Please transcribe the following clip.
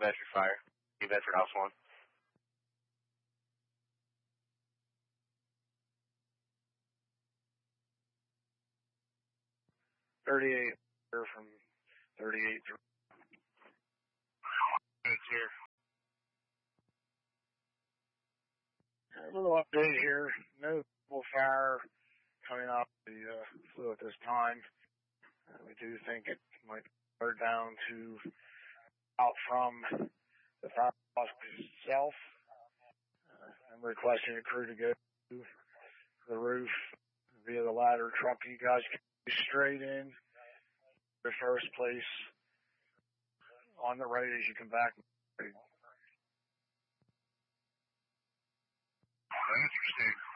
Bedford Fire. New Bedford House 1. .38 from 38 through. It's here. A little update here. No visible fire coming off the flue at this time. We do think it might burn down to out from the firehouse itself. I'm requesting a crew to go to the roof via the ladder truck. You guys can be straight in the first place on the right as you come back. Interesting.